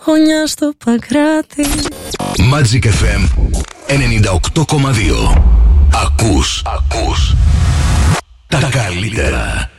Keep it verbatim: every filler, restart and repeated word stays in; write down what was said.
γωνιά στο Παγκράτη. Magic εφ εμ ενενήντα οκτώ κόμμα δύο. Ακούς, ακούς τα καλύτερα.